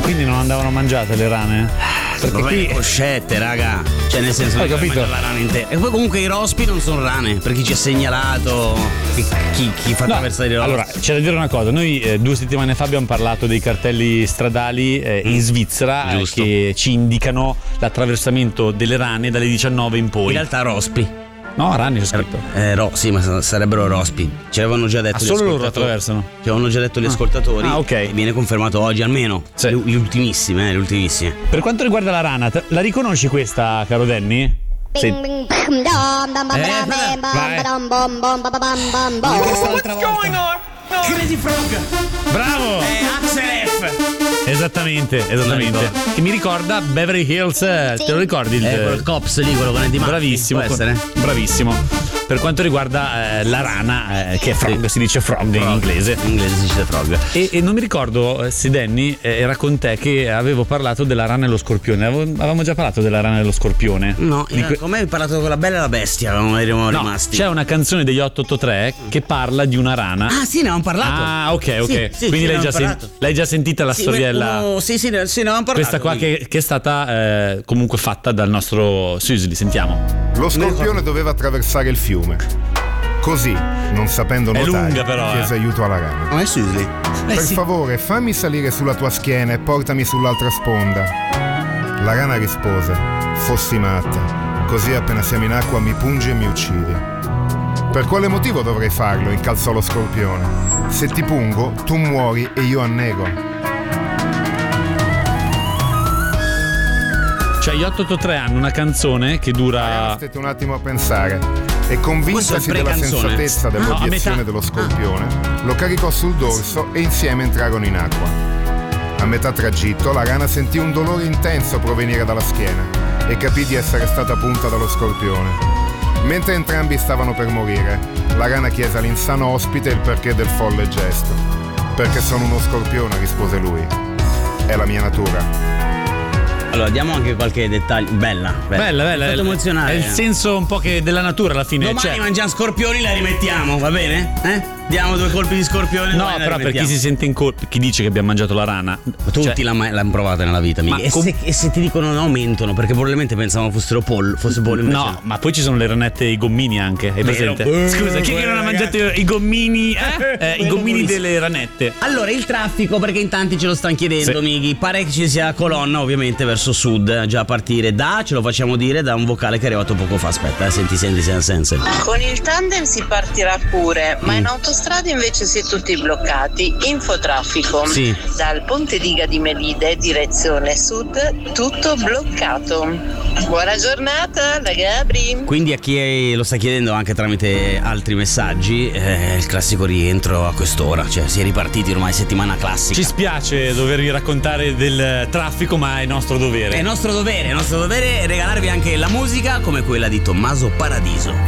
quindi non andavano mangiate le rane? Perché qui coscette, raga. Cioè, nel senso, hai capito? La rana intera. E poi comunque i rospi non sono rane, per chi ci ha segnalato, chi fa attraversare i rospi. Allora, c'è da dire una cosa, noi 2 settimane fa abbiamo parlato dei cartelli stradali in Svizzera che ci indicano l'attraversamento delle rane dalle 19 in poi. In realtà rospi. No, rane c'è scritto. Sì, ma sarebbero rospi. Ci avevano già detto. Solo loro attraversano. Ci avevano già detto gli ascoltatori. Ok. Viene confermato oggi almeno. Sì. Le ultimissime. Per quanto riguarda la rana, la riconosci questa, caro Danny? Sì. Vai. Crazy Frog. Bravo! Axel F. Esattamente. Che mi ricorda Beverly Hills, te lo ricordi? Quel Cops lì, quello con Eddie Murphy. Bravissimo. Può essere? Bravissimo. Per quanto riguarda la rana, che è frog, si dice frog in inglese. In inglese si dice frog. E non mi ricordo se Danny era con te che avevo parlato della rana e lo scorpione. Avevamo già parlato della rana e lo scorpione? No, con me hai parlato con la Bella e la Bestia, eravamo rimasti. C'è una canzone degli 883 che parla di una rana. Ah, sì, ne avevamo parlato. Ah, ok. Sì, quindi l'hai già sentita la storiella? Sì, ne avevamo parlato. Questa qua che è stata comunque fatta dal nostro Susli, sentiamo. Lo scorpione doveva attraversare il fiume. Così, non sapendo nuotare, lunga però, chiese aiuto alla rana. Non è Susli? Per favore, fammi salire sulla tua schiena e portami sull'altra sponda. La rana rispose: fossi matta, così appena siamo in acqua mi pungi e mi uccidi. Per quale motivo dovrei farlo? Incalzò lo scorpione. Se ti pungo, tu muori e io annego. Cioè gli 883 hanno una canzone che dura... State un attimo a pensare. E convincasi della sensatezza dell'obiezione dello scorpione, lo caricò sul dorso e insieme entrarono in acqua. A metà tragitto la rana sentì un dolore intenso provenire dalla schiena e capì di essere stata punta dallo scorpione. Mentre entrambi stavano per morire, la rana chiese all'insano ospite il perché del folle gesto. Perché sono uno scorpione, rispose lui. È la mia natura. Allora, diamo anche qualche dettaglio. Bella. È fatto emozionare. È il senso un po' che della natura alla fine. Domani mangiamo scorpioni, la rimettiamo, va bene? Diamo 2 colpi di scorpione. No, però per chi si sente in colpa, chi dice che abbiamo mangiato la rana. Tutti l'hanno provata nella vita, mica. E se ti dicono no, mentono, perché probabilmente pensavano fosse pollo invece. No, ma poi ci sono le ranette e i gommini anche. Hai presente? Scusa, chi non ha mangiato i gommini? I gommini delle ranette. Allora, il traffico, perché in tanti ce lo stanno chiedendo, Mighi. Pare che ci sia colonna, ovviamente, verso sud, già a partire ce lo facciamo dire, da un vocale che è arrivato poco fa. Aspetta, senti senza. Con il tandem si partirà pure, ma in autostrada invece si è tutti bloccati. Infotraffico. Sì. Dal Ponte Diga di Melide, direzione sud, tutto bloccato. Buona giornata, da Gabri. Quindi a chi lo sta chiedendo anche tramite altri messaggi, il classico rientro a quest'ora, cioè si è ripartiti ormai settimana classica. Ci spiace dovervi raccontare del traffico, ma è nostro dovere. È nostro dovere regalarvi anche la musica come quella di Tommaso Paradiso.